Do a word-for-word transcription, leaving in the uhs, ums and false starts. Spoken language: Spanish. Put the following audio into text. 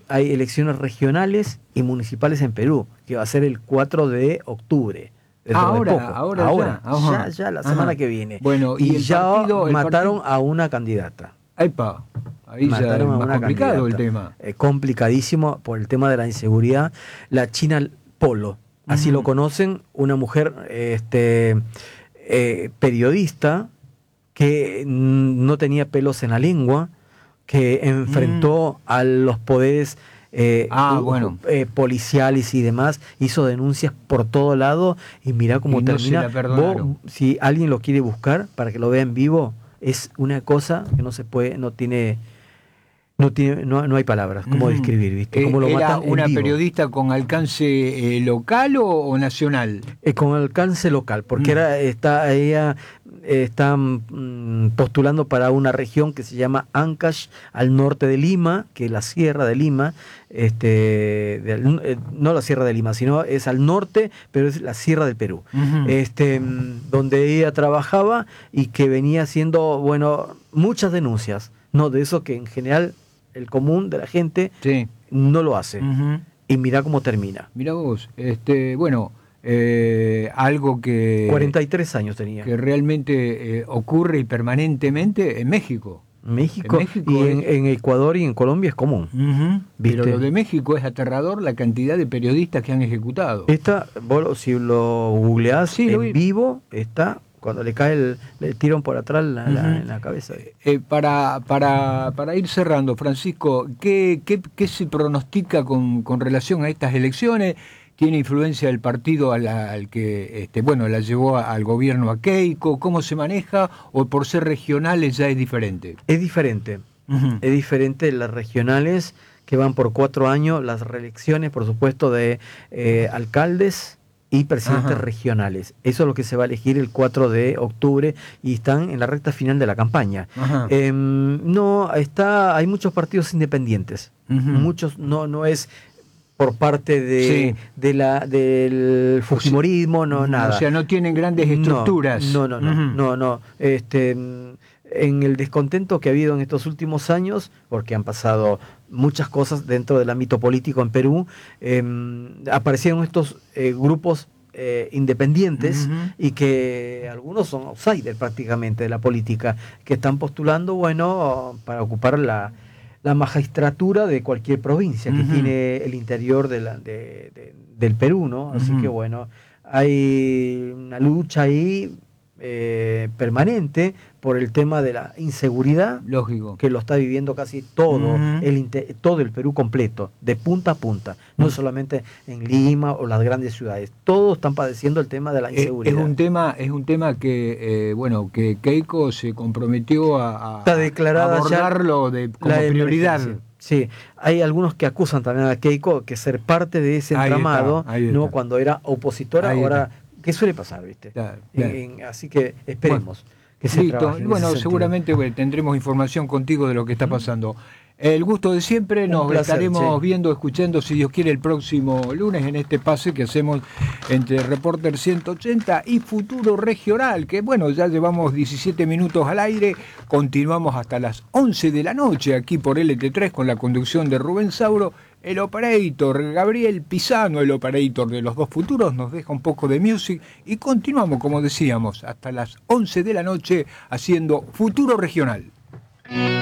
hay elecciones regionales y municipales en Perú, que va a ser el cuatro de octubre. Ahora, de poco. ahora, ahora, ya, ya, ya, la Ajá. semana que viene. Bueno, y, y el ya partido, el mataron partido... a una candidata. Epa, ahí mataron ya es a más una complicado candidata. el tema. Eh, complicadísimo por el tema de la inseguridad. La China Polo, así Uh-huh. lo conocen, una mujer este, eh, periodista que no tenía pelos en la lengua, que enfrentó uh-huh. a los poderes eh, ah, bueno. eh, policiales y demás, hizo denuncias por todo lado y mirá cómo y termina. No se la perdonaron. Vos, si alguien lo quiere buscar para que lo vea en vivo, es una cosa que no se puede, no tiene, no tiene, no, no hay palabras cómo uh-huh. describir, ¿viste? Cómo lo ¿Era matan una en vivo. periodista con alcance eh, local o, o nacional? Eh, con alcance local, porque uh-huh. era, está ella eh, está mm, postulando para una región que se llama Ancash, al norte de Lima, que es la Sierra de Lima, este, de, eh, no la Sierra de Lima, sino es al norte, pero es la Sierra del Perú, uh-huh. este, donde ella trabajaba y que venía haciendo, bueno, muchas denuncias, no de eso que en general el común de la gente sí. no lo hace. Uh-huh. Y mirá cómo termina. Mirá vos, este, bueno, eh, algo que... cuarenta y tres años tenía. Que realmente eh, ocurre y permanentemente en México. México, en México y es... en, en Ecuador y en Colombia es común. Uh-huh. Pero lo de México es aterrador la cantidad de periodistas que han ejecutado. Esta, vos, si lo googleás sí, en lo vivo, está... Cuando le cae el, le tiran por atrás la, uh-huh. la, en la cabeza. Eh, para, para, para ir cerrando, Francisco, ¿qué, qué, qué se pronostica con, con relación a estas elecciones? ¿Tiene influencia el partido al, al que este, bueno, la llevó a, al gobierno a Keiko? ¿Cómo se maneja? ¿O por ser regionales ya es diferente? Es diferente. Uh-huh. Es diferente las regionales que van por cuatro años, las reelecciones, por supuesto, de eh, alcaldes y presidentes Ajá. regionales. Eso es lo que se va a elegir el cuatro de octubre y están en la recta final de la campaña. Eh, no, está, hay muchos partidos independientes. Uh-huh. Muchos, no, no es por parte de, sí. de la, del fujimorismo, no, o sea, nada. O sea, no tienen grandes estructuras. No, no, no, uh-huh. no, no. Este, en el descontento que ha habido en estos últimos años, porque han pasado muchas cosas dentro del ámbito político en Perú, eh, aparecieron estos eh, grupos eh, independientes uh-huh. y que algunos son outsiders prácticamente de la política, que están postulando, bueno, para ocupar la, la magistratura de cualquier provincia uh-huh. que tiene el interior de la, de, de, del Perú, ¿no? Así uh-huh. que bueno, hay una lucha ahí eh, permanente por el tema de la inseguridad, lógico, que lo está viviendo casi todo, uh-huh. el, todo el Perú completo, de punta a punta, no uh-huh. solamente en Lima o las grandes ciudades, todos están padeciendo el tema de la inseguridad. Es, es un tema, es un tema que, eh, bueno, que Keiko se comprometió a, a, está declarada a abordarlo ya de, como prioridad. Sí, hay algunos que acusan también a Keiko que ser parte de ese entramado, ahí está, ahí está. No cuando era opositora, ahí ahora, está. ¿Qué suele pasar, viste? Claro, claro. En, en, así que esperemos. Bueno. Que se Listo. Bueno, seguramente bueno, tendremos información contigo de lo que está pasando. El gusto de siempre, nos placer, estaremos che. viendo, escuchando, si Dios quiere, el próximo lunes en este pase que hacemos entre Reporter ciento ochenta y Futuro Regional, que bueno, ya llevamos diecisiete minutos al aire, continuamos hasta las once de la noche aquí por L T tres con la conducción de Rubén Sauro. El operator Gabriel Pisano, el operator de los dos futuros, nos deja un poco de music y continuamos, como decíamos, hasta las once de la noche haciendo Futuro Regional.